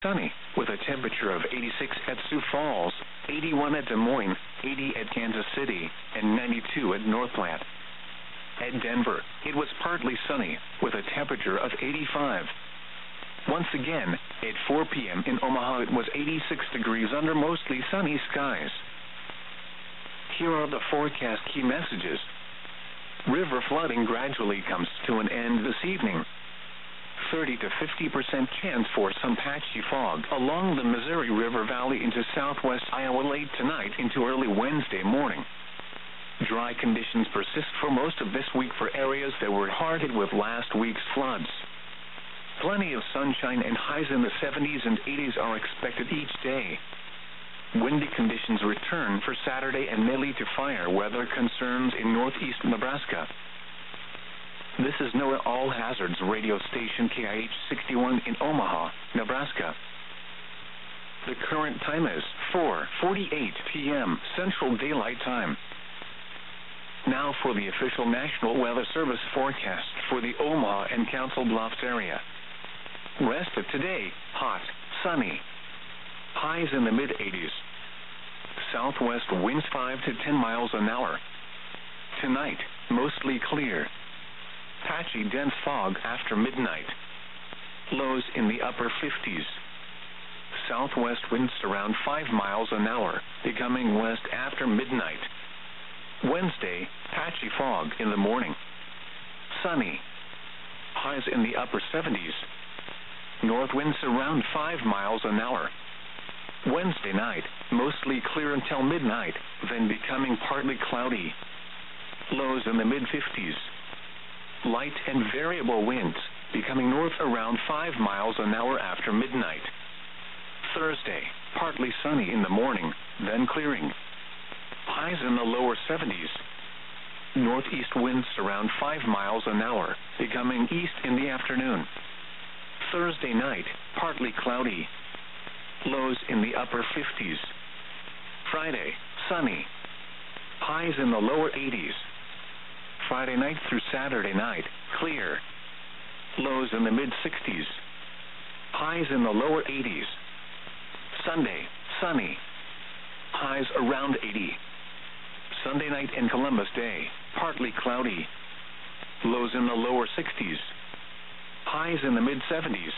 sunny, with a temperature of 86 at Sioux Falls, 81 at Des Moines, 80 at Kansas City, and 92 at North Platte. At Denver, it was partly sunny, with a temperature of 85. Once again, at 4 p.m. in Omaha, it was 86 degrees under mostly sunny skies. Here are the forecast key messages. River flooding gradually comes to an end this evening. 30 to 50% chance for some patchy fog along the Missouri River Valley into southwest Iowa late tonight into early Wednesday morning. Dry conditions persist for most of this week for areas that were hard hit with last week's floods. Plenty of sunshine and highs in the 70s and 80s are expected each day. Windy conditions return for Saturday and may lead to fire weather concerns in northeast Nebraska. This is NOAA All Hazards radio station KIH 61 in Omaha, Nebraska. The current time is 4:48 p.m. Central Daylight Time. Now for the official National Weather Service forecast for the Omaha and Council Bluffs area. Rest of today, hot, sunny. Highs in the mid-80s. Southwest winds 5 to 10 miles an hour. Tonight, mostly clear. Patchy dense fog after midnight. Lows in the upper 50s. Southwest winds around 5 miles an hour, becoming west after midnight. Wednesday, patchy fog in the morning. Sunny. Highs in the upper 70s. North winds around 5 miles an hour. Wednesday night, mostly clear until midnight, then becoming partly cloudy. Lows in the mid-50s. Light and variable winds, becoming north around 5 miles an hour after midnight. Thursday, partly sunny in the morning, then clearing. Highs in the lower 70s. Northeast winds around 5 miles an hour, becoming east in the afternoon. Thursday night, partly cloudy. Lows in the upper 50s. Friday, sunny. Highs in the lower 80s. Friday night through Saturday night, clear. Lows in the mid-60s. Highs in the lower 80s. Sunday, sunny. Highs around 80. Sunday night and Columbus Day, partly cloudy. Lows in the lower 60s. Highs in the mid-70s.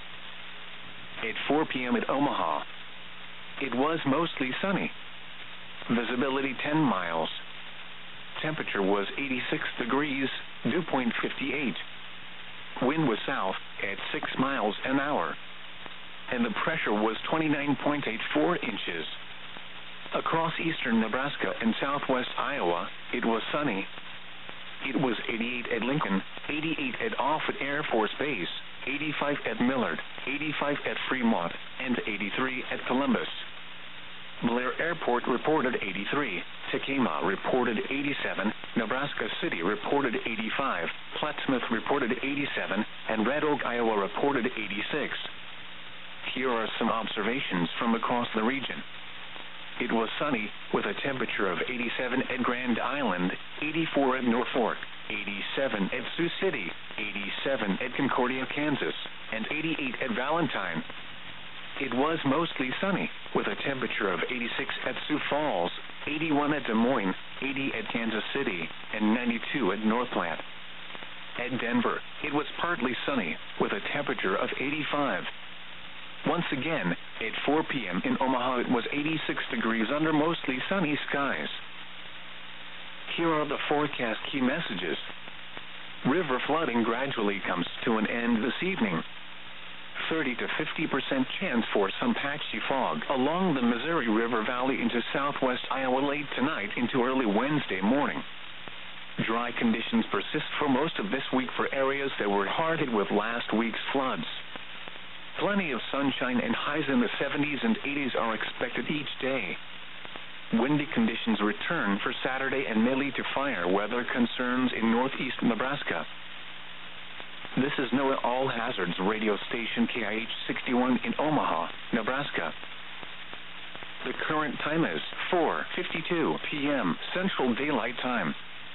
At 4 p.m. at Omaha, it was mostly sunny. Visibility 10 miles. Temperature was 86 degrees, dew point 58. Wind was south at 6 miles an hour. And the pressure was 29.84 inches. Across eastern Nebraska and southwest Iowa, it was sunny. It was 88 at Lincoln, 88 at Offutt Air Force Base, 85 at Millard, 85 at Fremont, and 83 at Columbus. Blair Airport reported 83, Tekamah reported 87, Nebraska City reported 85, Plattsmouth reported 87, and Red Oak, Iowa reported 86. Here are some observations from across the region. It was sunny, with a temperature of 87 at Grand Island, 84 at Norfolk, 87 at Sioux City, 87 at Concordia, Kansas, and 88 at Valentine. It was mostly sunny, with a temperature of 86 at Sioux Falls, 81 at Des Moines, 80 at Kansas City, and 92 at North Platte. At Denver, it was partly sunny, with a temperature of 85. Once again, at 4 p.m. in Omaha, it was 86 degrees under mostly sunny skies. Here are the forecast key messages. River flooding gradually comes to an end this evening. 30 to 50% chance for some patchy fog along the Missouri River Valley into southwest Iowa late tonight into early Wednesday morning. Dry conditions persist for most of this week for areas that were hard hit with last week's floods. Plenty of sunshine and highs in the 70s and 80s are expected each day. Windy conditions return for Saturday and may lead to fire weather concerns in northeast Nebraska. This is NOAA All Hazards radio station KIH 61 in Omaha, Nebraska. The current time is 4:52 p.m. Central Daylight Time.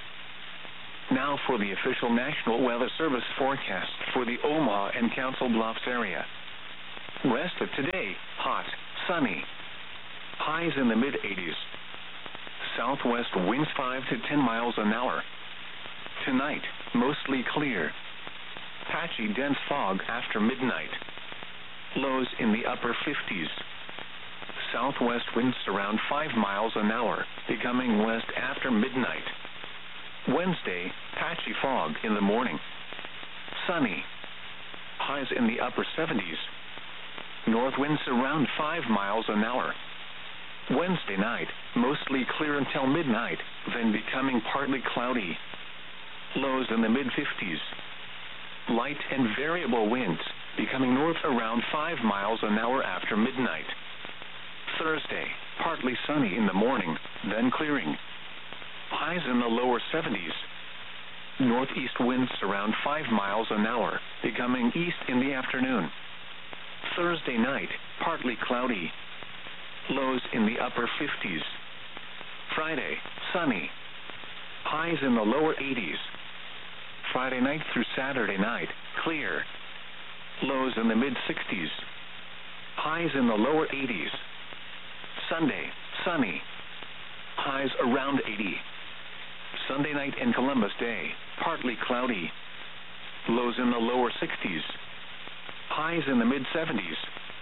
Now for the official National Weather Service forecast for the Omaha and Council Bluffs area. Rest of today, hot, sunny. Highs in the mid-80s. Southwest winds 5 to 10 miles an hour. Tonight, mostly clear. Patchy dense fog after midnight. Lows in the upper 50s. Southwest winds around 5 miles an hour, becoming west after midnight. Wednesday, patchy fog in the morning. Sunny. Highs in the upper 70s. North winds around 5 miles an hour. Wednesday night, mostly clear until midnight, then becoming partly cloudy. Lows in the mid-50s. Light and variable winds, becoming north around 5 miles an hour after midnight. Thursday, partly sunny in the morning, then clearing. Highs in the lower 70s. Northeast winds around 5 miles an hour, becoming east in the afternoon. Thursday night, partly cloudy. Lows in the upper 50s. Friday, sunny. Highs in the lower 80s. Friday night through Saturday night, clear. Lows in the mid-60s. Highs in the lower 80s. Sunday, sunny. Highs around 80. Sunday night in Columbus Day, partly cloudy. Lows in the lower 60s. Highs in the mid-70s.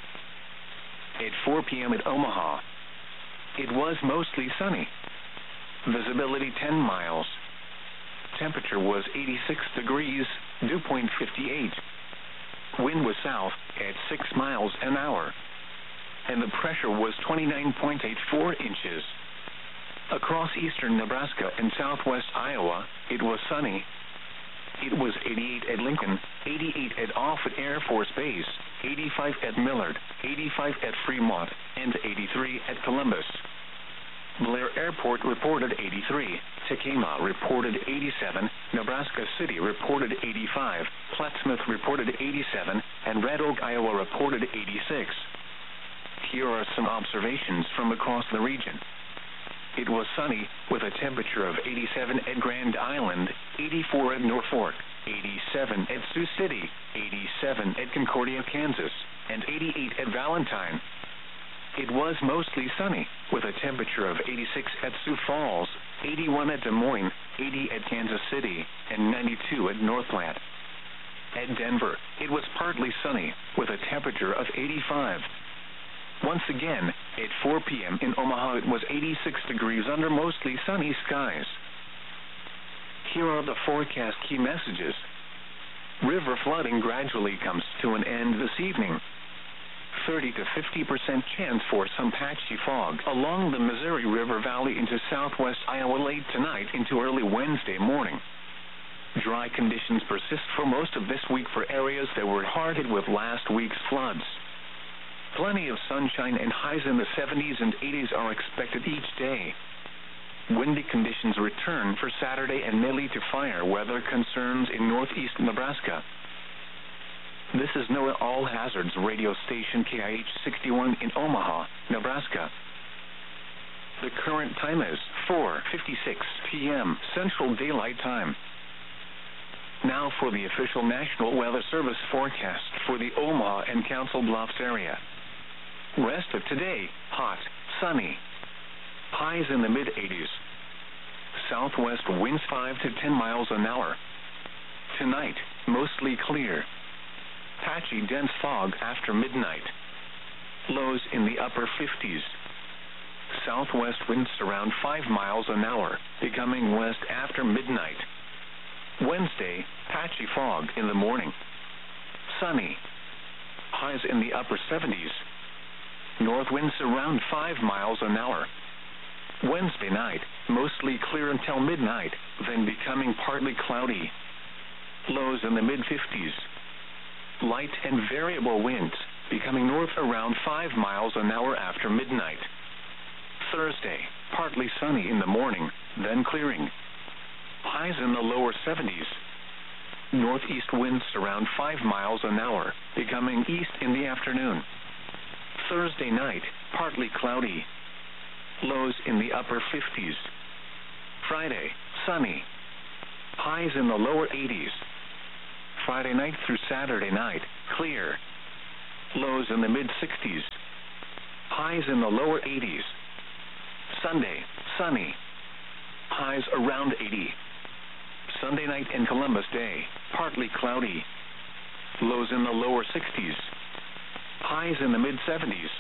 At 4 p.m. at Omaha, it was mostly sunny. Visibility 10 miles. Temperature was 86 degrees, dew point 58. Wind was south at 6 miles an hour. And the pressure was 29.84 inches. Across eastern Nebraska and southwest Iowa, it was sunny. It was 88 at Lincoln, 88 at Offutt Air Force Base, 85 at Millard, 85 at Fremont, and 83 at Columbus. Blair Airport reported 83, Tacoma reported 87, Nebraska City reported 85, Plattsmouth reported 87, and Red Oak, Iowa reported 86. Here are some observations from across the region. It was sunny, with a temperature of 87 at Grand Island, 84 at Norfolk, 87 at Sioux City, 87 at Concordia, Kansas, and 88 at Valentine. It was mostly sunny, with a temperature of 86 at Sioux Falls, 81 at Des Moines, 80 at Kansas City, and 92 at North Platte. At Denver, it was partly sunny, with a temperature of 85. Once again, at 4 p.m. in Omaha, it was 86 degrees under mostly sunny skies. Here are the forecast key messages. River flooding gradually comes to an end this evening. 30 to 50% chance for some patchy fog along the Missouri River Valley into southwest Iowa late tonight into early Wednesday morning. Dry conditions persist for most of this week for areas that were hard hit with last week's floods. Plenty of sunshine and highs in the 70s and 80s are expected each day. Windy conditions return for Saturday and may lead to fire weather concerns in northeast Nebraska. This is NOAA All Hazards radio station KIH 61 in Omaha, Nebraska. The current time is 4:56 p.m. Central Daylight Time. Now for the official National Weather Service forecast for the Omaha and Council Bluffs area. Rest of today, hot, sunny. Highs in the mid-80s. Southwest winds 5 to 10 miles an hour. Tonight, mostly clear. Patchy dense fog after midnight. Lows in the upper 50s. Southwest winds around 5 miles an hour, becoming west after midnight. Wednesday, patchy fog in the morning. Sunny. Highs in the upper 70s. North winds around 5 miles an hour. Wednesday night, mostly clear until midnight, then becoming partly cloudy. Lows in the mid-50s. Light and variable winds, becoming north around 5 miles an hour after midnight. Thursday, partly sunny in the morning, then clearing. Highs in the lower 70s. Northeast winds around 5 miles an hour, becoming east in the afternoon. Thursday night, partly cloudy. Lows in the upper 50s. Friday, sunny. Highs in the lower 80s. Friday night through Saturday night, clear. lows in the mid-60s. Highs in the lower 80s. Sunday, sunny. Highs around 80. Sunday night and Columbus Day, partly cloudy. Lows in the lower 60s. Highs in the mid-70s.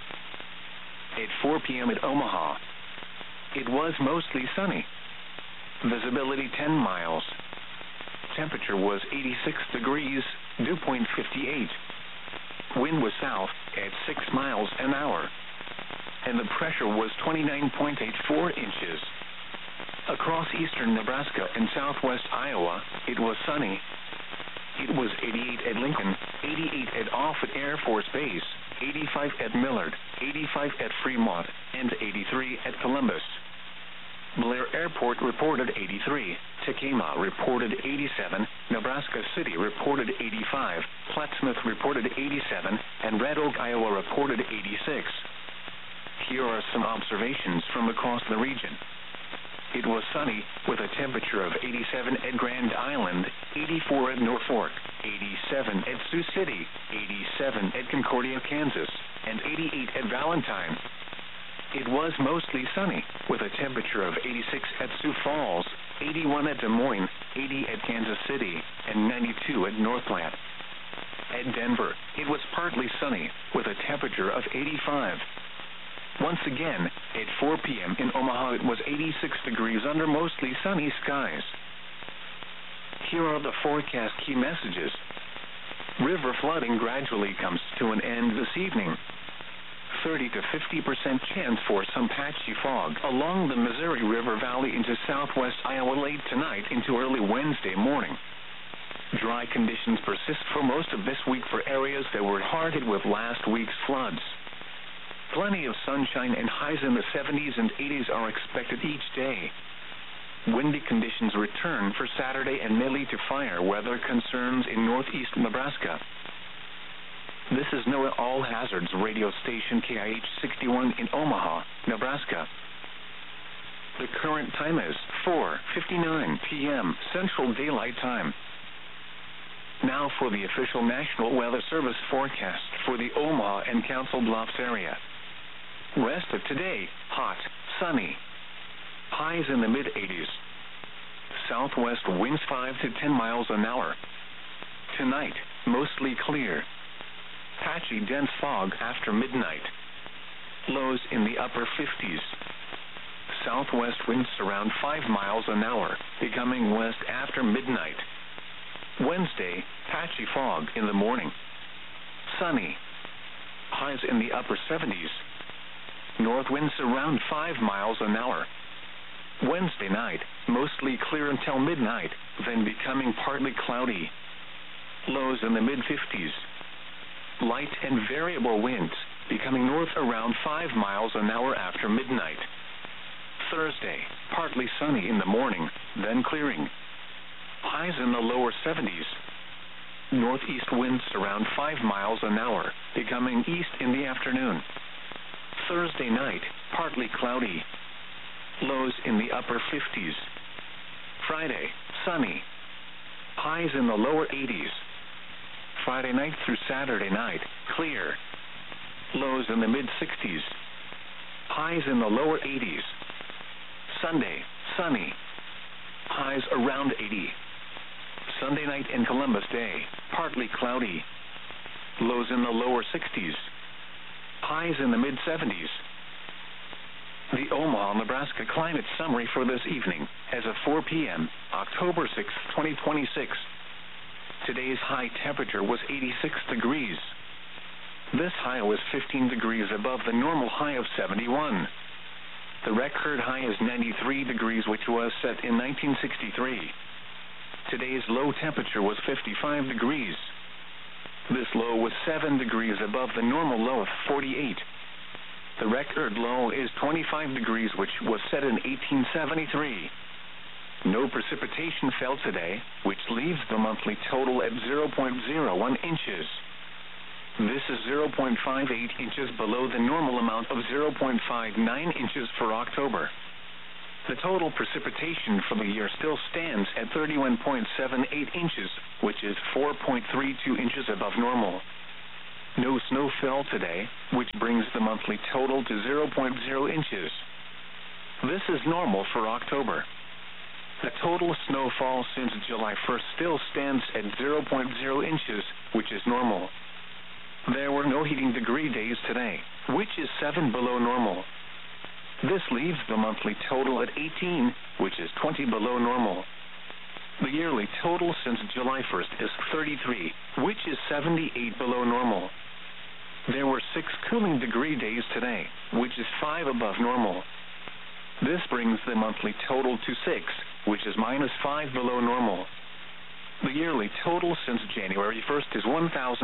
At 4 p.m. at Omaha, it was mostly sunny. Visibility 10 miles. Temperature was 86 degrees, dew point 58. Wind was south at 6 miles an hour. And the pressure was 29.84 inches. Across eastern Nebraska and southwest Iowa, it was sunny. It was 88 at Lincoln, 88 at Offutt Air Force Base, 85 at Millard, 85 at Fremont, and 83 at Columbus. Blair Airport reported 83, Tekamah reported 87, Nebraska City reported 85, Plattsmouth reported 87, and Red Oak, Iowa reported 86. Here are some observations from across the region. It was sunny with a temperature of 87 at Grand Island, 84 at Norfolk, 87 at Sioux City, 87 at Concordia, Kansas, and 88 at Valentine. It was mostly sunny with a temperature of 86 at Sioux Falls, 81 at Des Moines, 80 at Kansas City, and 92 at North Platte. At Denver, it was partly sunny with a temperature of 85. Once again, at 4 p.m. in Omaha, it was 86 degrees under mostly sunny skies. Here are the forecast key messages. River flooding gradually comes to an end this evening. 30 to 50% chance for some patchy fog along the Missouri River Valley into southwest Iowa late tonight into early Wednesday morning. Dry conditions persist for most of this week for areas that were hard hit with last week's floods. Plenty of sunshine and highs in the 70s and 80s are expected each day. Windy conditions return for Saturday and may lead to fire weather concerns in northeast Nebraska. This is NOAA All Hazards radio station KIH 61 in Omaha, Nebraska. The current time is 4:59 p.m. Central Daylight Time. Now for the official National Weather Service forecast for the Omaha and Council Bluffs area. Rest of today, hot, sunny. Highs in the mid-80s. Southwest winds 5 to 10 miles an hour. Tonight, mostly clear. Patchy dense fog after midnight. Lows in the upper 50s. Southwest winds around 5 miles an hour, becoming west after midnight. Wednesday, patchy fog in the morning. Sunny. Highs in the upper 70s. North winds around 5 miles an hour. Wednesday night, mostly clear until midnight, then becoming partly cloudy. Lows in the mid-50s. Light and variable winds, becoming north around 5 miles an hour after midnight. Thursday, partly sunny in the morning, then clearing. Highs in the lower 70s. Northeast winds around 5 miles an hour, becoming east in the afternoon. Thursday night, partly cloudy. Lows in the upper 50s. Friday, sunny. Highs in the lower 80s. Friday night through Saturday night, clear. Lows in the mid-60s. Highs in the lower 80s. Sunday, sunny. Highs around 80. Sunday night and Columbus Day, partly cloudy. Lows in the lower 60s. Highs in the mid-70s. The Omaha, Nebraska climate summary for this evening as of 4 p.m., October 6, 2026. Today's high temperature was 86 degrees. This high was 15 degrees above the normal high of 71. The record high is 93 degrees, which was set in 1963. Today's low temperature was 55 degrees. This low was 7 degrees above the normal low of 48. The record low is 25 degrees, which was set in 1873. No precipitation fell today, which leaves the monthly total at 0.01 inches. This is 0.58 inches below the normal amount of 0.59 inches for October. The total precipitation for the year still stands at 31.78 inches, which is 4.32 inches above normal. No snow fell today, which brings the monthly total to 0.0 inches. This is normal for October. The total snowfall since July 1st still stands at 0.0 inches, which is normal. There were no heating degree days today, which is 7 below normal. This leaves the monthly total at 18, which is 20 below normal. The yearly total since July 1st is 33, which is 78 below normal. There were 6 cooling degree days today, which is 5 above normal. This brings the monthly total to 6, which is -5 below normal. The yearly total since January 1st is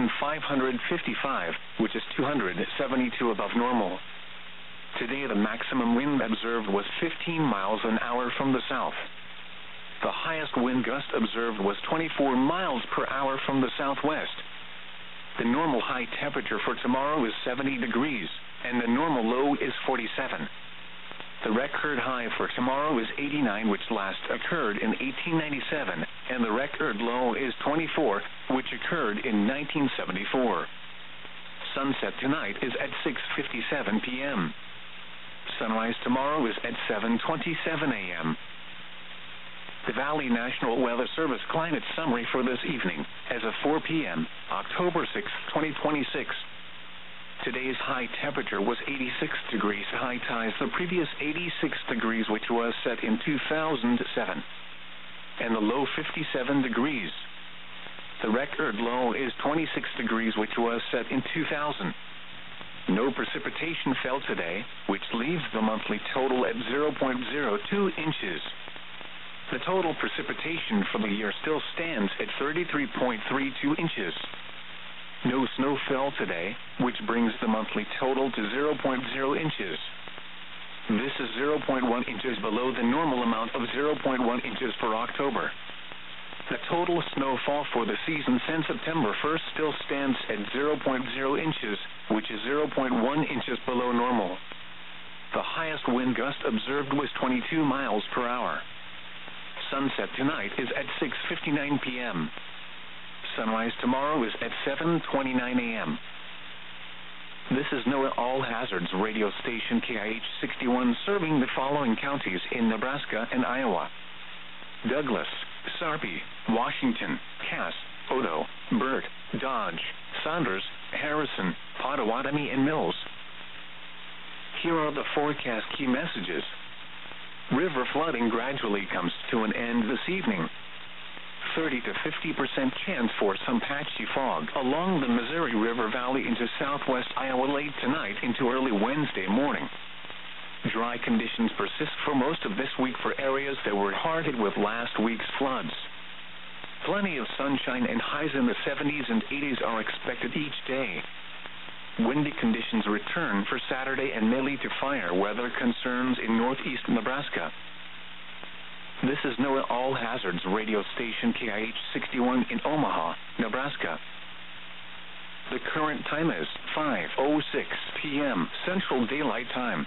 1,555, which is 272 above normal. Today the maximum wind observed was 15 miles an hour from the south. The highest wind gust observed was 24 miles per hour from the southwest. The normal high temperature for tomorrow is 70 degrees, and the normal low is 47. The record high for tomorrow is 89, which last occurred in 1897, and the record low is 24, which occurred in 1974. Sunset tonight is at 6:57 p.m. Sunrise tomorrow is at 7:27 a.m. The Valley National Weather Service climate summary for this evening, as of 4 p.m., October 6, 2026. Today's high temperature was 86 degrees, high ties the previous 86 degrees, which was set in 2007, and the low 57 degrees. The record low is 26 degrees, which was set in 2000. No precipitation fell today, which leaves the monthly total at 0.02 inches. The total precipitation for the year still stands at 33.32 inches. No snow fell today, which brings the monthly total to 0.0 inches. This is 0.1 inches below the normal amount of 0.1 inches for October. The total snowfall for the season since September 1st still stands at 0.0 inches, which is 0.1 inches below normal. The highest wind gust observed was 22 miles per hour. Sunset tonight is at 6:59 p.m. Sunrise tomorrow is at 7:29 a.m. This is NOAA All Hazards radio station KIH 61 serving the following counties in Nebraska and Iowa: Douglas, Sarpy, Washington, Cass, Odo, Burt, Dodge, Saunders, Harrison, Potawatomi, and Mills. Here are the forecast key messages. River flooding gradually comes to an end this evening. 30 to 50% chance for some patchy fog along the Missouri River Valley into southwest Iowa late tonight into early Wednesday morning. Dry conditions persist for most of this week for areas that were hard hit with last week's floods. Plenty of sunshine and highs in the 70s and 80s are expected each day. Windy conditions return for Saturday and may lead to fire weather concerns in northeast Nebraska. This is NOAA All Hazards radio station KIH 61 in Omaha, Nebraska. The current time is 5:06 p.m. Central Daylight Time.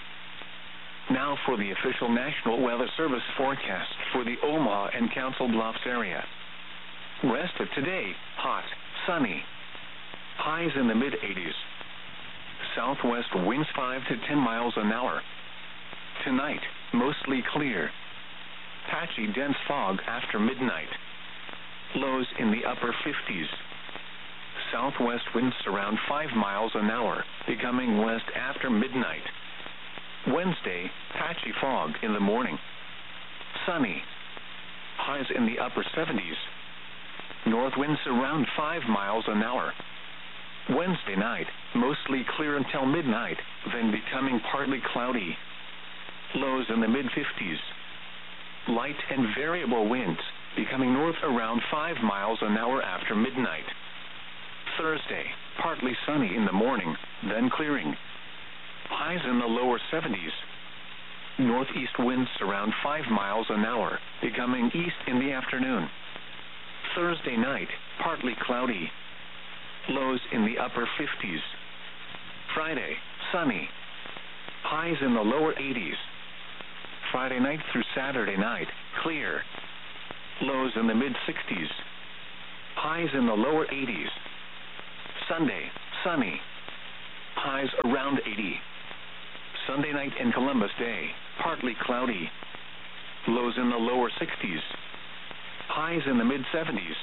Now for the official National Weather Service forecast for the Omaha and Council Bluffs area. Rest of today, hot, sunny. Highs in the mid-80s. Southwest winds 5 to 10 miles an hour. Tonight, mostly clear. Patchy dense fog after midnight. Lows in the upper 50s. Southwest winds around 5 miles an hour, becoming west after midnight. Wednesday, patchy fog in the morning. Sunny. Highs in the upper 70s. North winds around 5 miles an hour. Wednesday night, mostly clear until midnight, then becoming partly cloudy. Lows in the mid-50s. Light and variable winds, becoming north around 5 miles an hour after midnight. Thursday, partly sunny in the morning, then clearing. Highs in the lower 70s. Northeast winds around 5 miles an hour, becoming east in the afternoon. Thursday night, partly cloudy. Lows in the upper 50s. Friday, sunny. Highs in the lower 80s. Friday night through Saturday night, clear. Lows in the mid-60s. Highs in the lower 80s. Sunday, sunny. Highs around 80. Sunday night and Columbus Day, partly cloudy. Lows in the lower 60s. Highs in the mid-70s.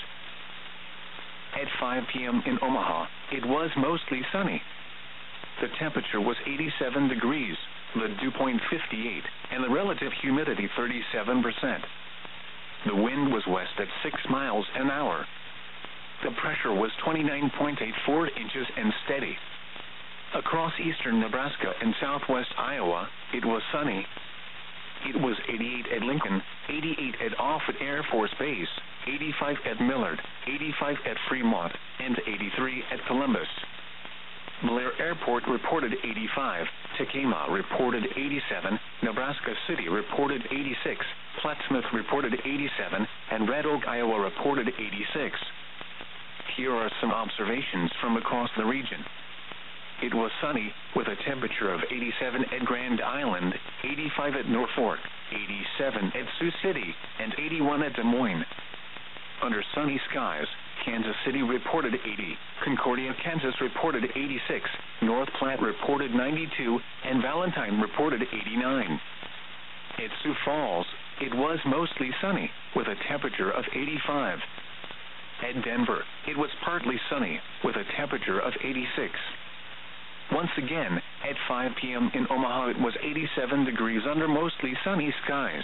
At 5 p.m. in Omaha, it was mostly sunny. The temperature was 87 degrees, the dew point 58, and the relative humidity 37%. The wind was west at 6 miles an hour. The pressure was 29.84 inches and steady. Across eastern Nebraska and southwest Iowa, it was sunny. It was 88 at Lincoln, 88 at Offutt Air Force Base, 85 at Millard, 85 at Fremont, and 83 at Columbus. Blair Airport reported 85, Tekamah reported 87, Nebraska City reported 86, Plattsmouth reported 87, and Red Oak, Iowa reported 86. Here are some observations from across the region. It was sunny, with a temperature of 87 at Grand Island, 85 at Norfolk, 87 at Sioux City, and 81 at Des Moines. Under sunny skies, Kansas City reported 80, Concordia, Kansas reported 86, North Platte reported 92, and Valentine reported 89. At Sioux Falls, it was mostly sunny, with a temperature of 85. At Denver, it was partly sunny, with a temperature of 86. Once again, at 5 p.m. in Omaha, it was 87 degrees under mostly sunny skies.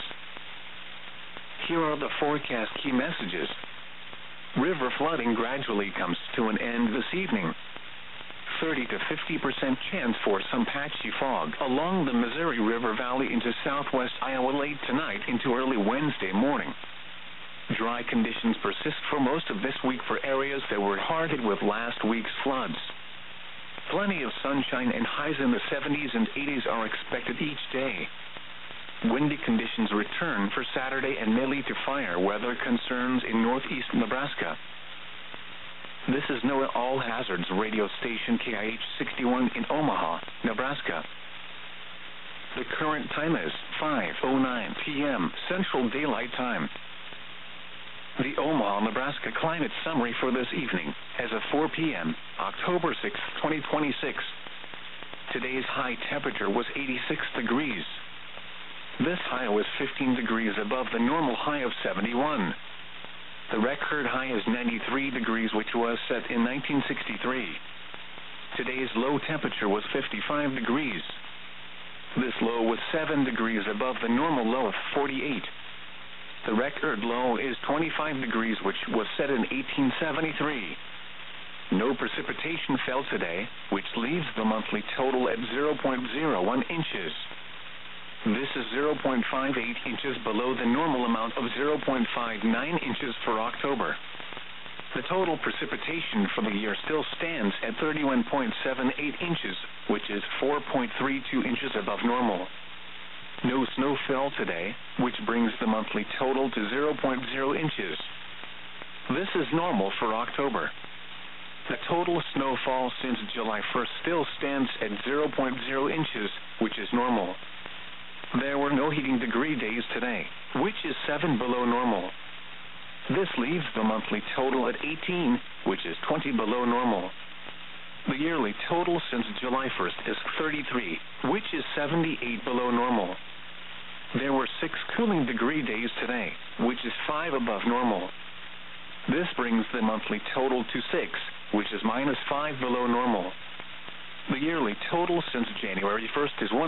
Here are the forecast key messages. River flooding gradually comes to an end this evening. 30 to 50% chance for some patchy fog along the Missouri River Valley into southwest Iowa late tonight into early Wednesday morning. Dry conditions persist for most of this week for areas that were hard hit with last week's floods. Plenty of sunshine and highs in the 70s and 80s are expected each day. Windy conditions return for Saturday and may lead to fire weather concerns in northeast Nebraska. This is NOAA All Hazards radio station KIH 61 in Omaha, Nebraska. The current time is 5:09 p.m. Central Daylight Time. The Omaha, Nebraska climate summary for this evening as of 4 p.m., October 6, 2026. Today's high temperature was 86 degrees. This high was 15 degrees above the normal high of 71. The record high is 93 degrees, which was set in 1963. Today's low temperature was 55 degrees. This low was 7 degrees above the normal low of 48. The record low is 25 degrees, which was set in 1873. No precipitation fell today, which leaves the monthly total at 0.01 inches. This is 0.58 inches below the normal amount of 0.59 inches for October. The total precipitation for the year still stands at 31.78 inches, which is 4.32 inches above normal. No snow fell today, which brings the monthly total to 0.0 inches. This is normal for October. The total snowfall since July 1st still stands at 0.0 inches, which is normal. There were no heating degree days today, which is 7 below normal. This leaves the monthly total at 18, which is 20 below normal. The yearly total since July 1st is 33, which is 78 below normal. There were 6 cooling degree days today, which is 5 above normal. This brings the monthly total to 6, which is -5 below normal. The yearly total since January 1st is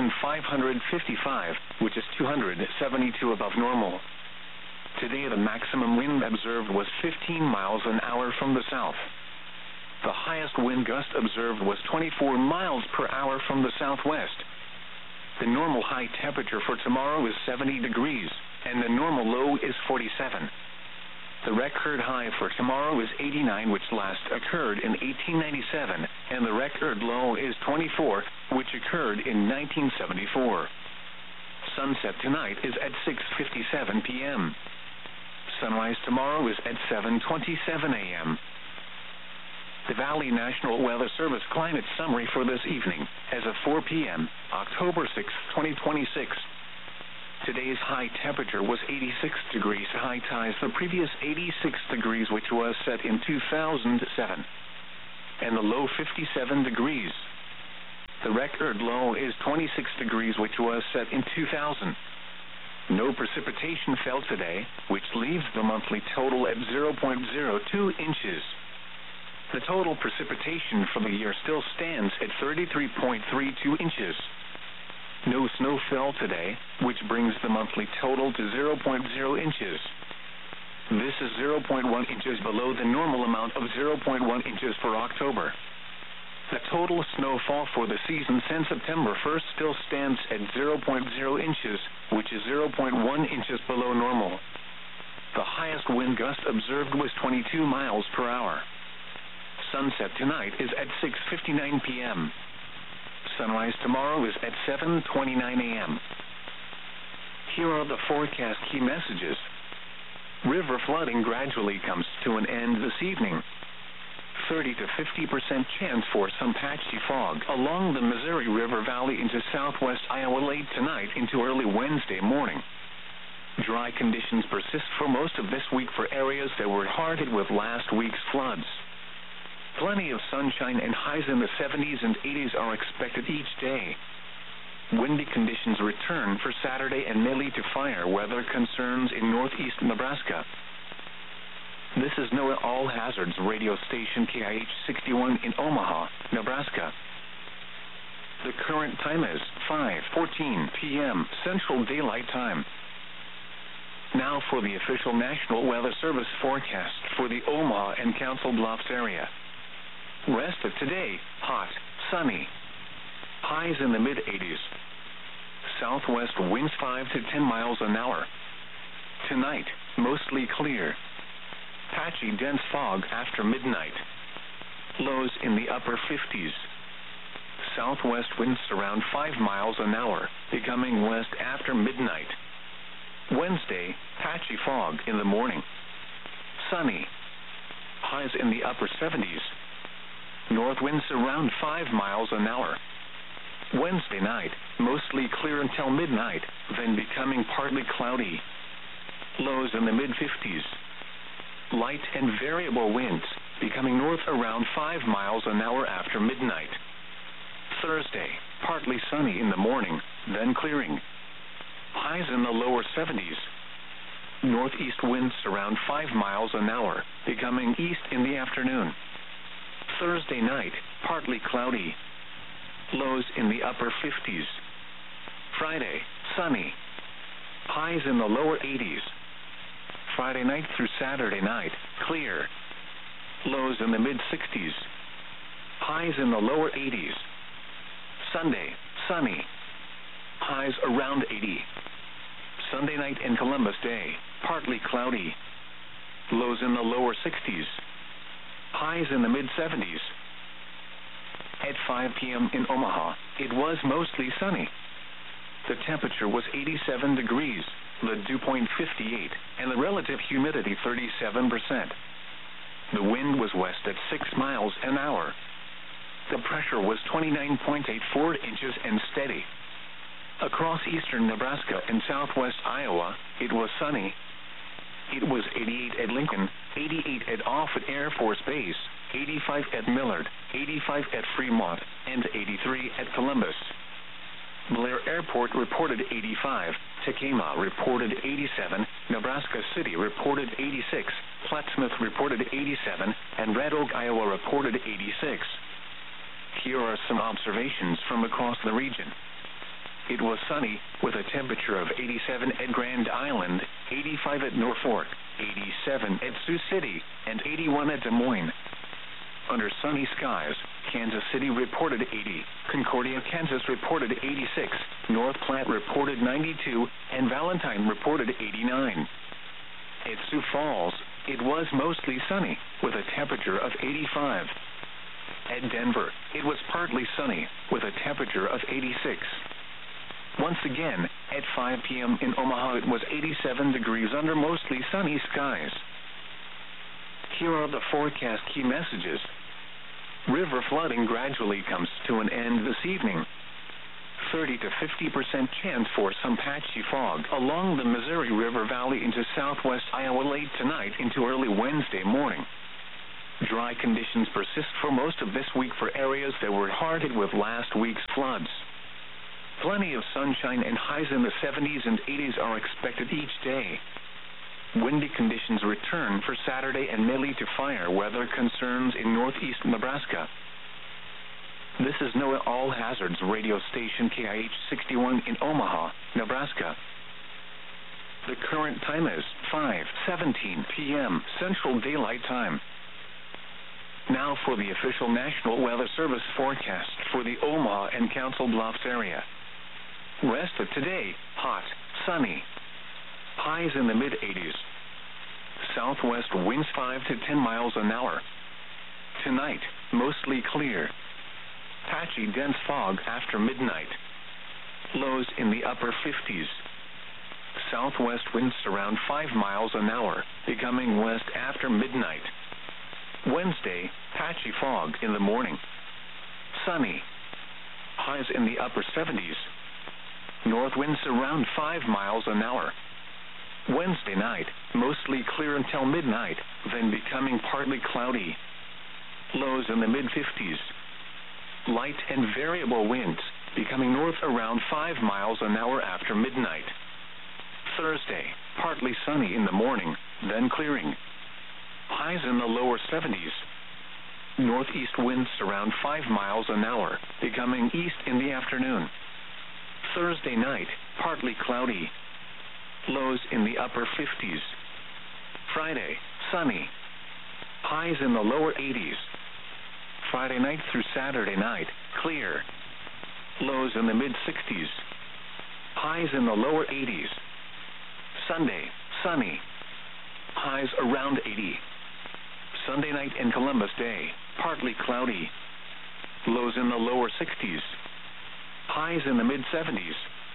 1,555, which is 272 above normal. Today, the maximum wind observed was 15 miles an hour from the south. The highest wind gust observed was 24 miles per hour from the southwest. The normal high temperature for tomorrow is 70 degrees, and the normal low is 47. The record high for tomorrow is 89, which last occurred in 1897, and the record low is 24, which occurred in 1974. Sunset tonight is at 6:57 p.m. Sunrise tomorrow is at 7:27 a.m. The Valley National Weather Service climate summary for this evening as of 4 p.m., October 6, 2026. Today's high temperature was 86 degrees, high ties the previous 86 degrees, which was set in 2007. and the low 57 degrees. The record low is 26 degrees, which was set in 2000. No precipitation fell today, which leaves the monthly total at 0.02 inches. The total precipitation for the year still stands at 33.32 inches. No snow fell today, which brings the monthly total to 0.0 inches. This is 0.1 inches below the normal amount of 0.1 inches for October. The total snowfall for the season since September 1st still stands at 0.0 inches, which is 0.1 inches below normal. The highest wind gust observed was 22 miles per hour. Sunset tonight is at 6:59 p.m. Sunrise tomorrow is at 7:29 a.m. Here are the forecast key messages. River flooding gradually comes to an end this evening. 30 to 50% chance for some patchy fog along the Missouri River Valley into southwest Iowa late tonight into early Wednesday morning. Dry conditions persist for most of this week for areas that were hard hit with last week's floods. Plenty of sunshine and highs in the 70s and 80s are expected each day. Windy conditions return for Saturday and may lead to fire weather concerns in northeast Nebraska. This is NOAA All Hazards radio station KIH 61 in Omaha, Nebraska. The current time is 5:14 p.m. Central Daylight Time. Now for the official National Weather Service forecast for the Omaha and Council Bluffs area. Rest of today, hot, sunny. Highs in the mid-80s. Southwest winds 5 to 10 miles an hour. Tonight, mostly clear. Patchy dense fog after midnight. Lows in the upper 50s. Southwest winds around 5 miles an hour, becoming west after midnight. Wednesday, patchy fog in the morning. Sunny. Highs in the upper 70s. North winds around 5 miles an hour. Wednesday night, mostly clear until midnight, then becoming partly cloudy. Lows in the mid-50s. Light and variable winds, becoming north around 5 miles an hour after midnight. Thursday, partly sunny in the morning, then clearing. Highs in the lower 70s. Northeast winds around 5 miles an hour, becoming east in the afternoon. Thursday night, partly cloudy. Lows in the upper 50s. Friday, sunny. Highs in the lower 80s. Friday night through Saturday night, clear. Lows in the mid-60s. Highs in the lower 80s. Sunday, sunny. Highs around 80. Sunday night and Columbus Day, partly cloudy. Lows in the lower 60s. Highs in the mid-70s. At 5 p.m. in Omaha, it was mostly sunny. The temperature was 87 degrees, the dew point 58, and the relative humidity 37%. The wind was west at 6 miles an hour. The pressure was 29.84 inches and steady. Across eastern Nebraska and southwest Iowa, it was sunny. It was 88 at Lincoln, 88 at Offutt Air Force Base, 85 at Millard, 85 at Fremont, and 83 at Columbus. Blair Airport reported 85, Tekamah reported 87, Nebraska City reported 86, Plattsmouth reported 87, and Red Oak, Iowa reported 86. Here are some observations from across the region. It was sunny with a temperature of 87 at Grand Island, 85 at Norfolk, 87 at Sioux City, and 81 at Des Moines. Under sunny skies, Kansas City reported 80, Concordia, Kansas reported 86, North Platte reported 92, and Valentine reported 89. At Sioux Falls, it was mostly sunny with a temperature of 85. At Denver, it was partly sunny with a temperature of 86. Once again, at 5 p.m. in Omaha, it was 87 degrees under mostly sunny skies. Here are the forecast key messages. River flooding gradually comes to an end this evening. 30 to 50% chance for some patchy fog along the Missouri River Valley into southwest Iowa late tonight into early Wednesday morning. Dry conditions persist for most of this week for areas that were hard hit with last week's floods. Plenty of sunshine and highs in the 70s and 80s are expected each day. Windy conditions return for Saturday and may lead to fire weather concerns in northeast Nebraska. This is NOAA All Hazards radio station KIH 61 in Omaha, Nebraska. The current time is 5:17 p.m. Central Daylight Time. Now for the official National Weather Service forecast for the Omaha and Council Bluffs area. Rest of today, hot, sunny. Highs in the mid-80s. Southwest winds 5 to 10 miles an hour. Tonight, mostly clear. Patchy dense fog after midnight. Lows in the upper 50s. Southwest winds around 5 miles an hour, becoming west after midnight. Wednesday, patchy fog in the morning. Sunny. Highs in the upper 70s. North winds around 5 miles an hour. Wednesday night, mostly clear until midnight, then becoming partly cloudy. Lows in the mid-50s. Light and variable winds, becoming north around 5 miles an hour after midnight. Thursday, partly sunny in the morning, then clearing. Highs in the lower 70s. Northeast winds around 5 miles an hour, becoming east in the afternoon. Thursday night, partly cloudy. Lows in the upper 50s. Friday, sunny. Highs in the lower 80s. Friday night through Saturday night, clear. Lows in the mid-60s. Highs in the lower 80s. Sunday, sunny. Highs around 80. Sunday night in Columbus Day, partly cloudy. Lows in the lower 60s. Highs in the mid-70s.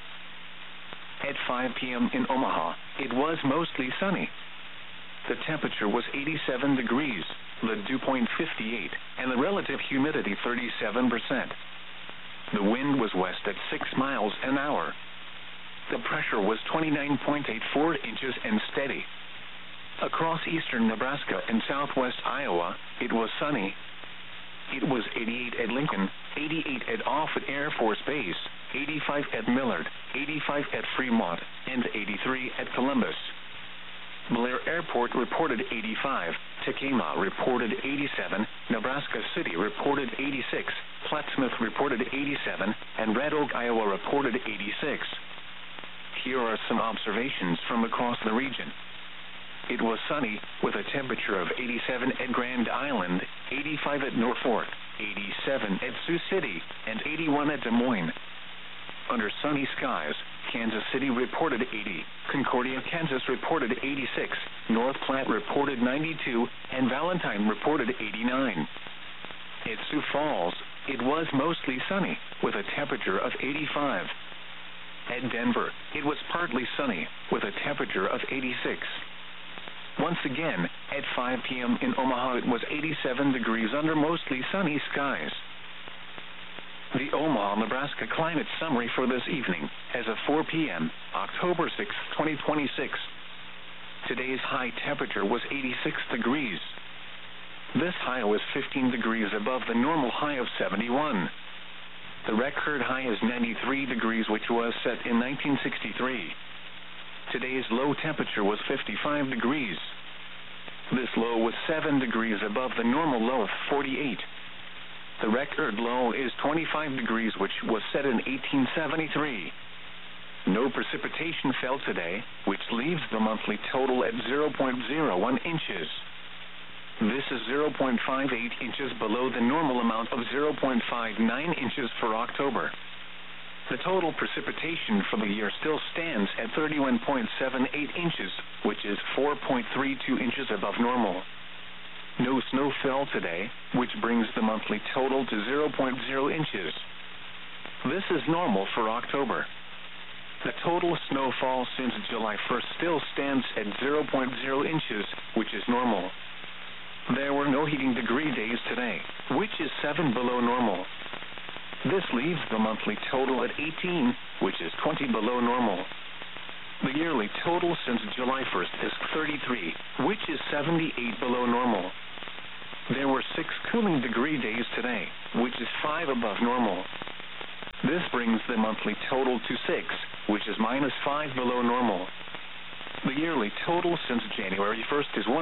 At 5 p.m. in Omaha, it was mostly sunny. The temperature was 87 degrees, the dew point 58, and the relative humidity 37%. The wind was west at 6 miles an hour. The pressure was 29.84 inches and steady. Across eastern Nebraska and southwest Iowa, it was sunny. It was 88 at Lincoln, 88 at Offutt Air Force Base, 85 at Millard, 85 at Fremont, and 83 at Columbus. Blair Airport reported 85, Tekamah reported 87, Nebraska City reported 86, Plattsmouth reported 87, and Red Oak, Iowa reported 86. Here are some observations from across the region. It was sunny, with a temperature of 87 at Grand Island, 85 at Norfolk, 87 at Sioux City, and 81 at Des Moines. Under sunny skies, Kansas City reported 80, Concordia, Kansas reported 86, North Platte reported 92, and Valentine reported 89. At Sioux Falls, it was mostly sunny, with a temperature of 85. At Denver, it was partly sunny, with a temperature of 86. Once again, at 5 p.m. in Omaha, it was 87 degrees under mostly sunny skies. The Omaha, Nebraska climate summary for this evening, as of 4 p.m., October 6, 2026. Today's high temperature was 86 degrees. This high was 15 degrees above the normal high of 71. The record high is 93 degrees, which was set in 1963. Today's low temperature was 55 degrees. This low was 7 degrees above the normal low of 48. The record low is 25 degrees, which was set in 1873. No precipitation fell today, which leaves the monthly total at 0.01 inches. This is 0.58 inches below the normal amount of 0.59 inches for October. The total precipitation for the year still stands at 31.78 inches, which is 4.32 inches above normal. No snow fell today, which brings the monthly total to 0.0 inches. This is normal for October. The total snowfall since July 1st still stands at 0.0 inches, which is normal. There were no heating degree days today, which is 7 below normal. This leaves the monthly total at 18, which is 20 below normal. The yearly total since July 1st is 33, which is 78 below normal. There were 6 cooling degree days today, which is 5 above normal. This brings the monthly total to 6, which is -5 below normal. The yearly total since January 1st is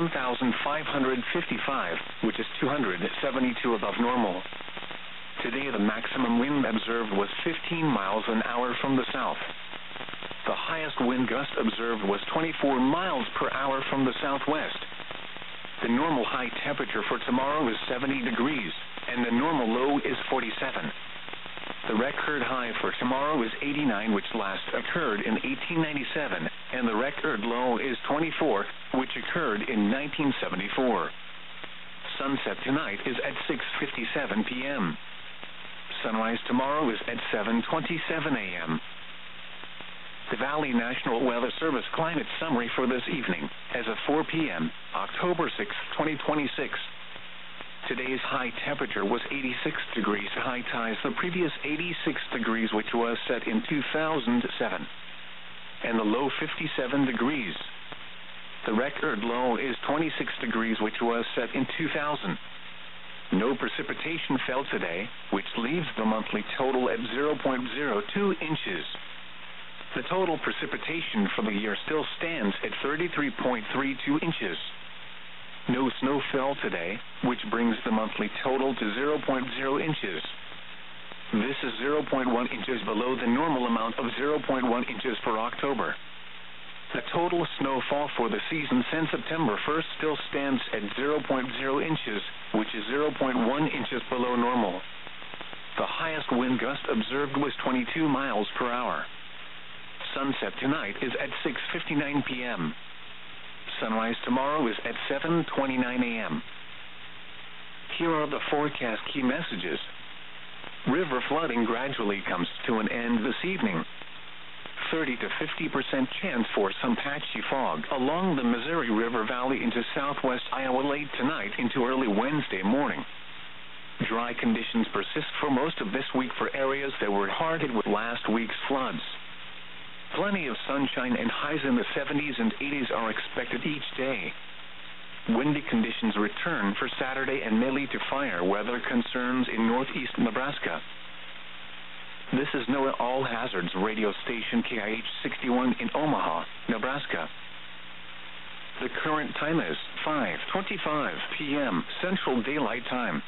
1,555, which is 272 above normal. Today the maximum wind observed was 15 miles an hour from the south. The highest wind gust observed was 24 miles per hour from the southwest. The normal high temperature for tomorrow is 70 degrees, and the normal low is 47. The record high for tomorrow is 89, which last occurred in 1897, and the record low is 24, which occurred in 1974. Sunset tonight is at 6:57 p.m. Sunrise tomorrow is at 7:27 a.m. The Valley National Weather Service climate summary for this evening, as of 4 p.m., October 6, 2026. Today's high temperature was 86 degrees high times the previous 86 degrees, which was set in 2007, and the low 57 degrees. The record low is 26 degrees, which was set in 2000. No precipitation fell today, which leaves the monthly total at 0.02 inches. The total precipitation for the year still stands at 33.32 inches. No snow fell today, which brings the monthly total to 0.0 inches. This is 0.1 inches below the normal amount of 0.1 inches for October. The total snowfall for the season since September 1st still stands at 0.0 inches, which is 0.1 inches below normal. The highest wind gust observed was 22 miles per hour. Sunset tonight is at 6:59 p.m. Sunrise tomorrow is at 7:29 a.m. Here are the forecast key messages. River flooding gradually comes to an end this evening. 30 to 50% chance for some patchy fog along the Missouri River Valley into southwest Iowa late tonight into early Wednesday morning. Dry conditions persist for most of this week for areas that were hard hit with last week's floods. Plenty of sunshine and highs in the 70s and 80s are expected each day. Windy conditions return for Saturday and may lead to fire weather concerns in northeast Nebraska. This is NOAA All Hazards radio station KIH 61 in Omaha, Nebraska. The current time is 5:25 p.m. Central Daylight Time.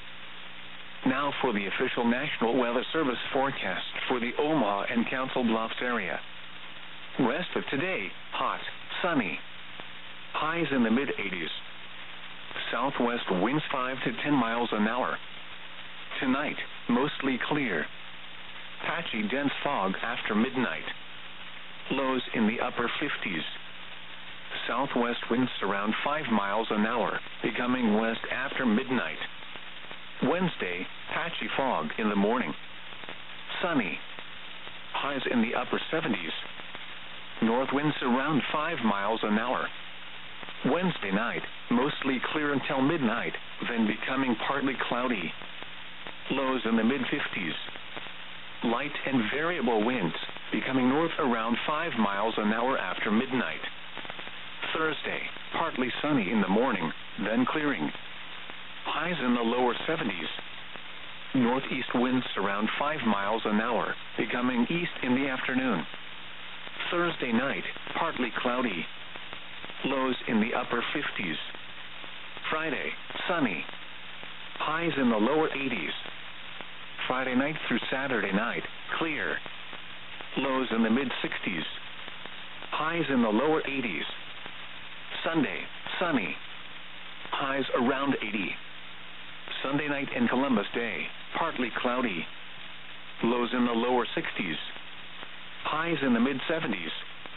Now for the official National Weather Service forecast for the Omaha and Council Bluffs area. Rest of today, hot, sunny. Highs in the mid-80s. Southwest winds 5 to 10 miles an hour. Tonight, mostly clear. Patchy dense fog after midnight. Lows in the upper 50s. Southwest winds around 5 miles an hour, becoming west after midnight. Wednesday, patchy fog in the morning. Sunny. Highs in the upper 70s. North winds around 5 miles an hour. Wednesday night, mostly clear until midnight, then becoming partly cloudy. Lows in the mid-50s. Light and variable winds, becoming north around 5 miles an hour after midnight. Thursday, partly sunny in the morning, then clearing. Highs in the lower 70s. Northeast winds around 5 miles an hour, becoming east in the afternoon. Thursday night, partly cloudy. Lows in the upper 50s. Friday, sunny. Highs in the lower 80s. Friday night through Saturday night, clear. Lows in the mid-60s. Highs in the lower 80s. Sunday, sunny. Highs around 80. Sunday night and Columbus Day, partly cloudy. Lows in the lower 60s. Highs in the mid-70s.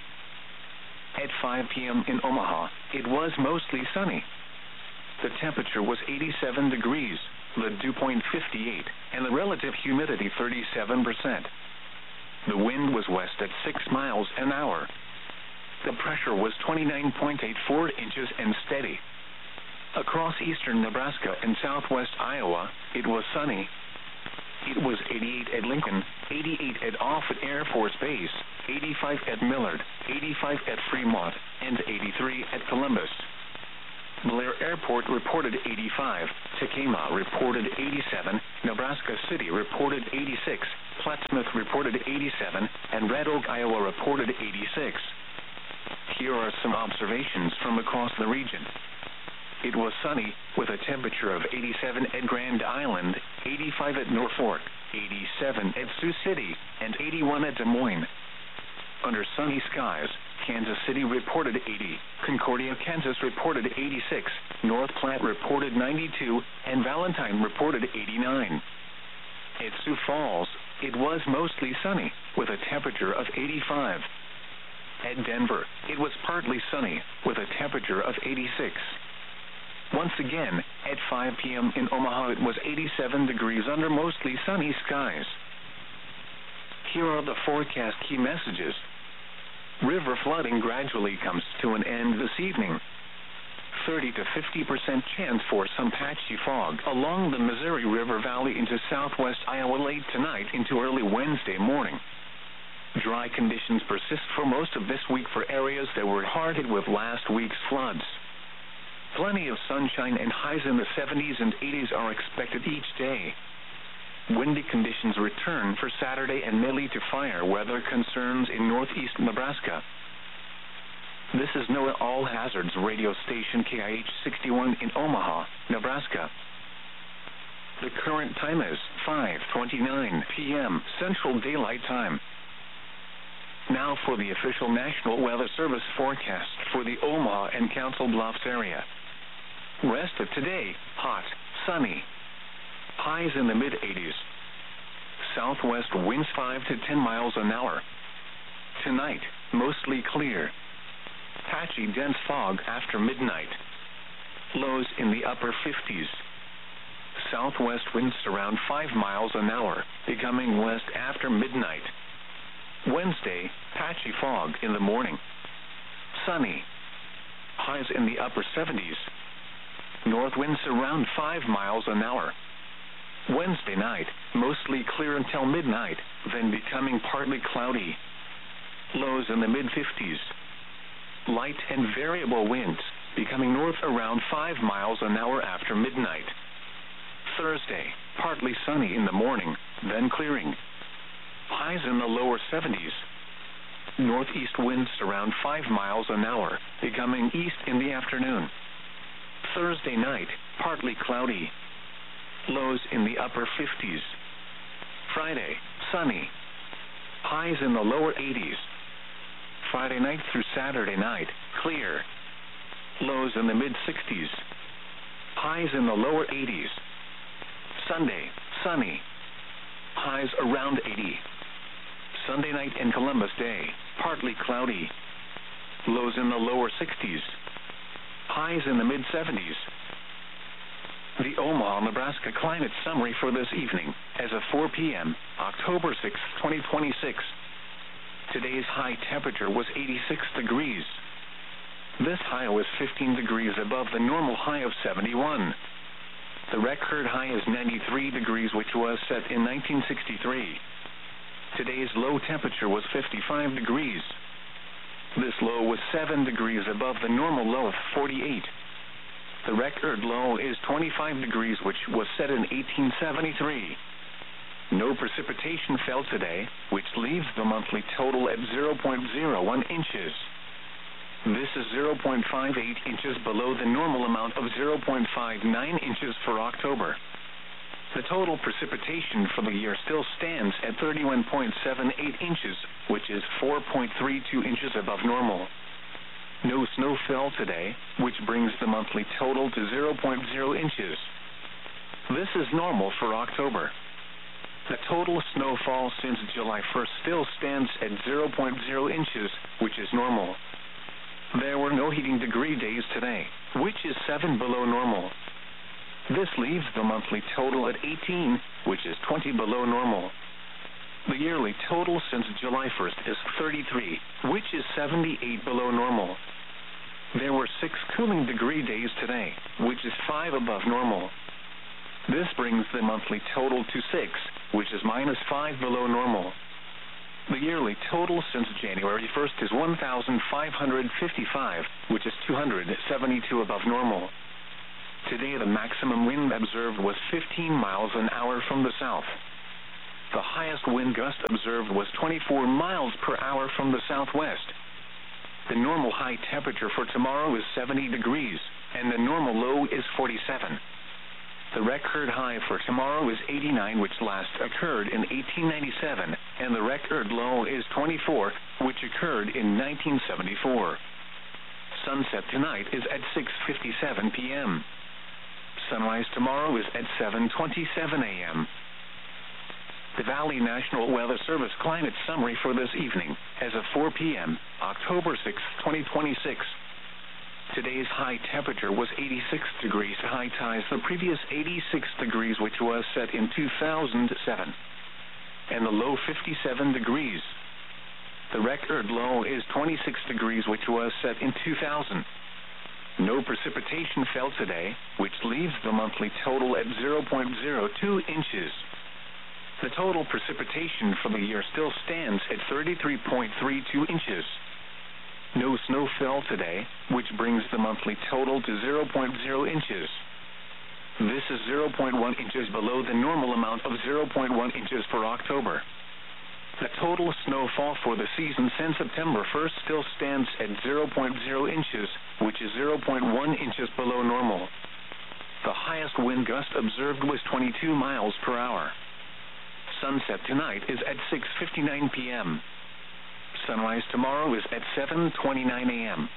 At 5 p.m. in Omaha, it was mostly sunny. The temperature was 87 degrees, the dew point 58, and the relative humidity 37%. The wind was west at 6 miles an hour. The pressure was 29.84 inches and steady. Across eastern Nebraska and southwest Iowa, it was sunny. It was 88 at Lincoln, 88 at Offutt Air Force Base, 85 at Millard, 85 at Fremont, and 83 at Columbus. Blair Airport reported 85, Tekamah reported 87, Nebraska City reported 86, Plattsmouth reported 87, and Red Oak, Iowa reported 86. Here are some observations from across the region. It was sunny, with a temperature of 87 at Grand Island, 85 at Norfolk, 87 at Sioux City, and 81 at Des Moines. Under sunny skies, Kansas City reported 80, Concordia, Kansas reported 86, North Platte reported 92, and Valentine reported 89. At Sioux Falls, it was mostly sunny, with a temperature of 85. At Denver, it was partly sunny, with a temperature of 86. Once again, at 5 p.m. in Omaha, it was 87 degrees under mostly sunny skies. Here are the forecast key messages. River flooding gradually comes to an end this evening. 30 to 50% chance for some patchy fog along the Missouri River Valley into southwest Iowa late tonight into early Wednesday morning. Dry conditions persist for most of this week for areas that were hard hit with last week's floods. Plenty of sunshine and highs in the 70s and 80s are expected each day. Windy conditions return for Saturday and may lead to fire weather concerns in northeast Nebraska. This is NOAA All Hazards radio station KIH 61 in Omaha, Nebraska. The current time is 5:29 p.m. Central Daylight Time. Now for the official National Weather Service forecast for the Omaha and Council Bluffs area. Rest of today, hot, sunny. Highs in the mid-80s. Southwest winds 5 to 10 miles an hour. Tonight, mostly clear. Patchy dense fog after midnight. Lows in the upper 50s. Southwest winds around 5 miles an hour, becoming west after midnight. Wednesday, patchy fog in the morning. Sunny. Highs in the upper 70s. North winds around 5 miles an hour. Wednesday night, mostly clear until midnight, then becoming partly cloudy. Lows in the mid-50s. Light and variable winds, becoming north around 5 miles an hour after midnight. Thursday, partly sunny in the morning, then clearing. Highs in the lower 70s. Northeast winds around 5 miles an hour, becoming east in the afternoon. Thursday night, partly cloudy. Lows in the upper 50s. Friday, sunny. Highs in the lower 80s. Friday night through Saturday night, clear. Lows in the mid-60s. Highs in the lower 80s. Sunday, sunny. Highs around 80. Sunday night and Columbus Day, partly cloudy. Lows in the lower 60s. Highs in the mid-70s. The Omaha, Nebraska climate summary for this evening, as of 4 p.m., October 6, 2026. Today's high temperature was 86 degrees. This high was 15 degrees above the normal high of 71. The record high is 93 degrees, which was set in 1963. Today's low temperature was 55 degrees. This low was 7 degrees above the normal low of 48. The record low is 25 degrees, which was set in 1873. No precipitation fell today, which leaves the monthly total at 0.01 inches. This is 0.58 inches below the normal amount of 0.59 inches for October. The total precipitation for the year still stands at 31.78 inches, which is 4.32 inches above normal. No snow fell today, which brings the monthly total to 0.0 inches. This is normal for October. The total snowfall since July 1st still stands at 0.0 inches, which is normal. There were no heating degree days today, which is 7 below normal. This leaves the monthly total at 18, which is 20 below normal. The yearly total since July 1st is 33, which is 78 below normal. There were 6 cooling degree days today, which is 5 above normal. This brings the monthly total to 6, which is -5 below normal. The yearly total since January 1st is 1,555, which is 272 above normal. Today, the maximum wind observed was 15 miles an hour from the south. The highest wind gust observed was 24 miles per hour from the southwest. The normal high temperature for tomorrow is 70 degrees, and the normal low is 47. The record high for tomorrow is 89, which last occurred in 1897, and the record low is 24, which occurred in 1974. Sunset tonight is at 6:57 p.m. Sunrise tomorrow is at 7:27 a.m. The Valley National Weather Service climate summary for this evening, as of 4 p.m., October 6, 2026. Today's high temperature was 86 degrees high times the previous 86 degrees, which was set in 2007, and the low 57 degrees. The record low is 26 degrees, which was set in 2000. No precipitation fell today, which leaves the monthly total at 0.02 inches. The total precipitation for the year still stands at 33.32 inches. No snow fell today, which brings the monthly total to 0.0 inches. This is 0.1 inches below the normal amount of 0.1 inches for October. The total snowfall for the season since September 1st still stands at 0.0 inches, which is 0.1 inches below normal. The highest wind gust observed was 22 miles per hour. Sunset tonight is at 6:59 p.m. Sunrise tomorrow is at 7:29 a.m.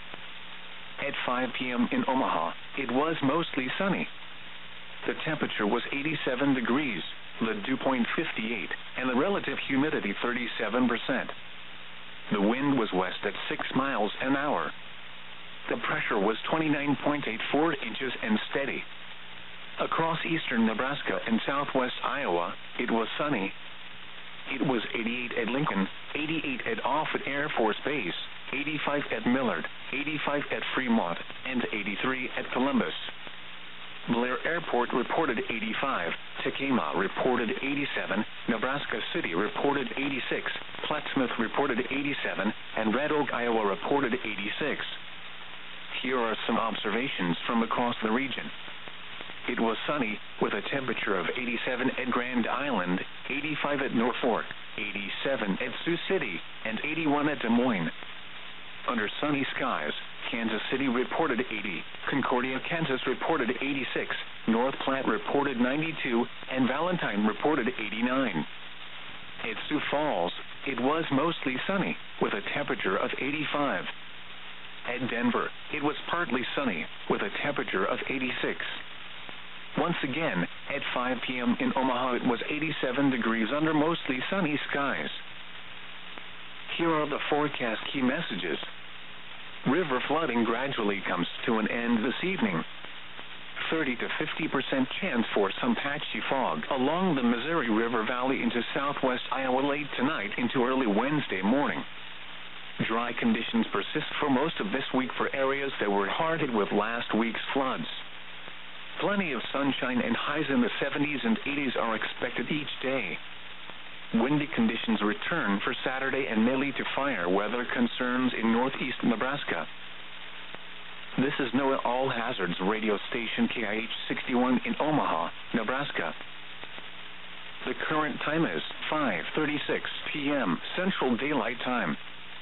At 5 p.m. in Omaha, it was mostly sunny. The temperature was 87 degrees, the dew point 58, and the relative humidity 37%. The wind was west at 6 miles an hour. The pressure was 29.84 inches and steady. Across eastern Nebraska and southwest Iowa, it was sunny. It was 88 at Lincoln, 88 at Offutt Air Force Base, 85 at Millard, 85 at Fremont, and 83 at Columbus. Blair Airport reported 85, Tekamah reported 87, Nebraska City reported 86, Plattsmouth reported 87, and Red Oak, Iowa reported 86. Here are some observations from across the region. It was sunny, with a temperature of 87 at Grand Island, 85 at Norfolk, 87 at Sioux City, and 81 at Des Moines. Under sunny skies, Kansas City reported 80, Concordia, Kansas reported 86, North Platte reported 92, and Valentine reported 89. At Sioux Falls, it was mostly sunny, with a temperature of 85. At Denver, it was partly sunny, with a temperature of 86. Once again, at 5 p.m. in Omaha, it was 87 degrees under mostly sunny skies. Here are the forecast key messages. River flooding gradually comes to an end this evening. 30 to 50% chance for some patchy fog along the Missouri River Valley into southwest Iowa late tonight into early Wednesday morning. Dry conditions persist for most of this week for areas that were hard hit with last week's floods. Plenty of sunshine and highs in the 70s and 80s are expected each day. Windy conditions return for Saturday and may lead to fire weather concerns in northeast Nebraska. This is NOAA All Hazards radio station KIH 61 in Omaha, Nebraska. The current time is 5:36 p.m. Central Daylight Time.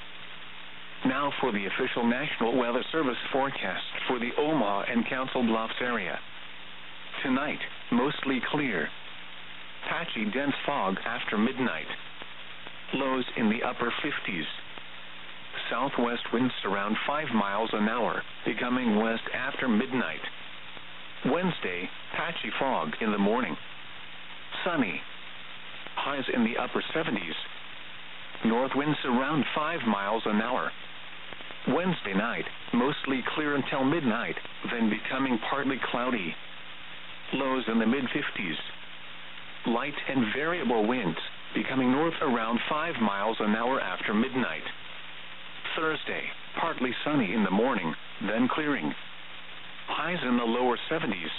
Now for the official National Weather Service forecast for the Omaha and Council Bluffs area. Tonight, mostly clear. Patchy dense fog after midnight. Lows in the upper 50s. Southwest winds around 5 miles an hour, becoming west after midnight. Wednesday, patchy fog in the morning. Sunny. Highs in the upper 70s. North winds around 5 miles an hour. Wednesday night, mostly clear until midnight, then becoming partly cloudy. Lows in the mid-50s. Light and variable winds, becoming north around 5 miles an hour after midnight. Thursday, partly sunny in the morning, then clearing. Highs in the lower 70s.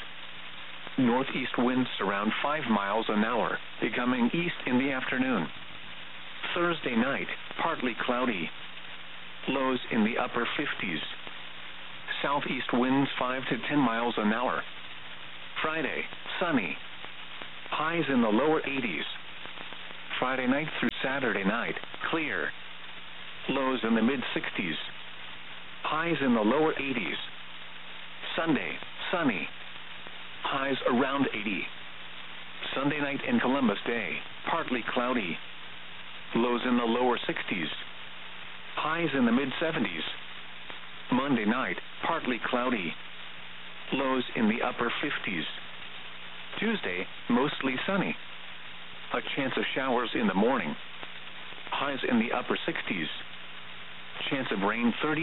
Northeast winds around 5 miles an hour, becoming east in the afternoon. Thursday night, partly cloudy. Lows in the upper 50s. Southeast winds 5 to 10 miles an hour. Friday, sunny. Highs in the lower 80s. Friday night through Saturday night, clear. Lows in the mid-60s. Highs in the lower 80s. Sunday, sunny. Highs around 80. Sunday night in Columbus Day, partly cloudy. Lows in the lower 60s. Highs in the mid-70s. Monday night, partly cloudy. Lows in the upper 50s. Tuesday, mostly sunny. A chance of showers in the morning. Highs in the upper 60s. Chance of rain 30%.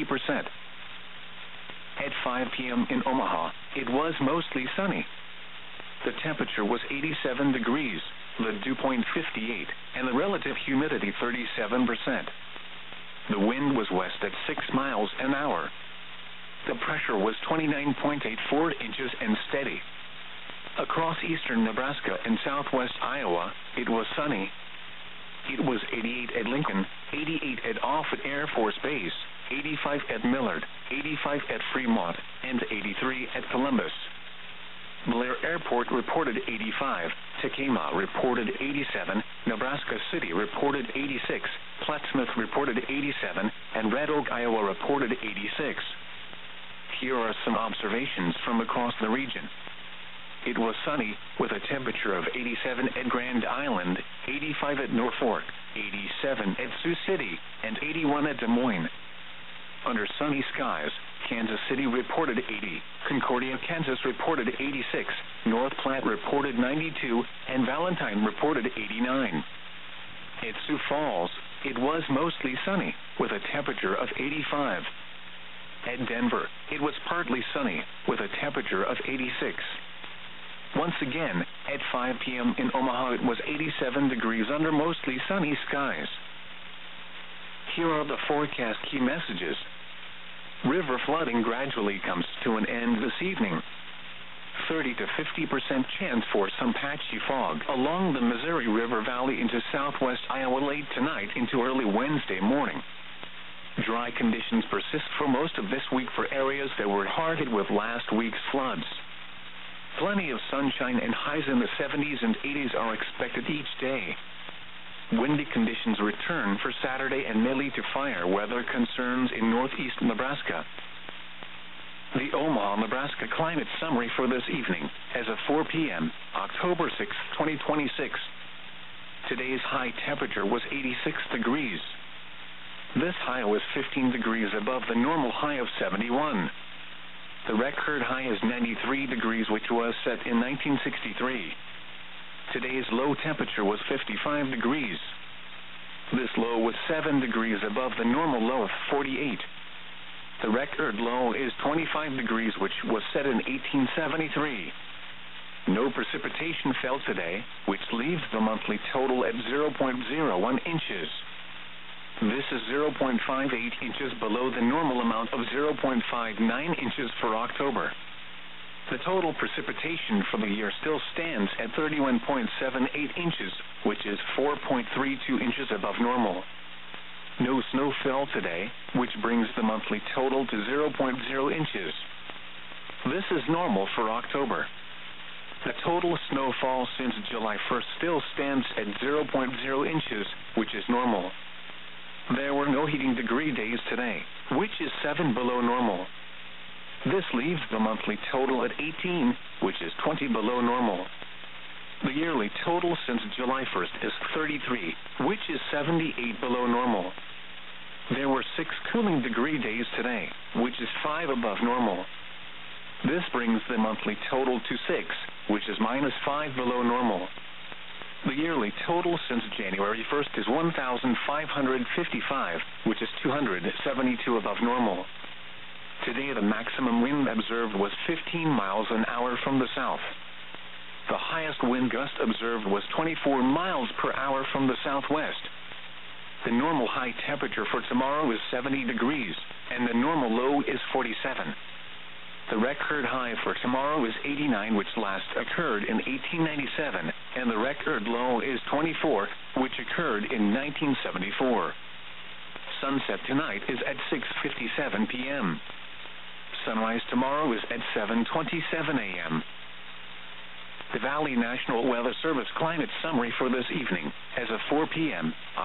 At 5 p.m. in Omaha, it was mostly sunny. The temperature was 87 degrees, the dew point 58, and the relative humidity 37%. The wind was west at 6 miles an hour. The pressure was 29.84 inches and steady. Across eastern Nebraska and southwest Iowa, it was sunny. It was 88 at Lincoln, 88 at Offutt Air Force Base, 85 at Millard, 85 at Fremont, and 83 at Columbus. Blair Airport reported 85, Tekamah reported 87, Nebraska City reported 86, Plattsmouth reported 87, and Red Oak, Iowa reported 86. Here are some observations from across the region. It was sunny, with a temperature of 87 at Grand Island, 85 at Norfolk, 87 at Sioux City, and 81 at Des Moines. Under sunny skies, Kansas City reported 80, Concordia, Kansas reported 86, North Platte reported 92, and Valentine reported 89. At Sioux Falls, it was mostly sunny, with a temperature of 85. At Denver, it was partly sunny, with a temperature of 86. Once again, at 5 p.m. in Omaha, it was 87 degrees under mostly sunny skies. Here are the forecast key messages. River flooding gradually comes to an end this evening. 30 to 50% chance for some patchy fog along the Missouri River Valley into southwest Iowa late tonight into early Wednesday morning. Dry conditions persist for most of this week for areas that were hard hit with last week's floods. Plenty of sunshine and highs in the 70s and 80s are expected each day. Windy conditions return for Saturday and may lead to fire weather concerns in northeast Nebraska. The Omaha, Nebraska climate summary for this evening, as of 4 p.m., October 6, 2026. Today's high temperature was 86 degrees. This high was 15 degrees above the normal high of 71. The record high is 93 degrees, which was set in 1963. Today's low temperature was 55 degrees. This low was 7 degrees above the normal low of 48. The record low is 25 degrees, which was set in 1873. No precipitation fell today, which leaves the monthly total at 0.01 inches. This is 0.58 inches below the normal amount of 0.59 inches for October. The total precipitation for the year still stands at 31.78 inches, which is 4.32 inches above normal. No snow fell today, which brings the monthly total to 0.0 inches. This is normal for October. The total snowfall since July 1st still stands at 0.0 inches, which is normal. There were no heating degree days today, which is 7 below normal. This leaves the monthly total at 18, which is 20 below normal. The yearly total since July 1st is 33, which is 78 below normal. There were 6 cooling degree days today, which is 5 above normal. This brings the monthly total to 6, which is -5 below normal. The yearly total since January 1st is 1,555, which is 272 above normal. Today, the maximum wind observed was 15 miles an hour from the south. The highest wind gust observed was 24 miles per hour from the southwest. The normal high temperature for tomorrow is 70 degrees, and the normal low is 47. The record high for tomorrow is 89, which last occurred in 1897, and the record low is 24, which occurred in 1974. Sunset tonight is at 6:57 p.m. Sunrise tomorrow is at 7:27 a.m. The Valley National Weather Service climate summary for this evening as of 4 p.m.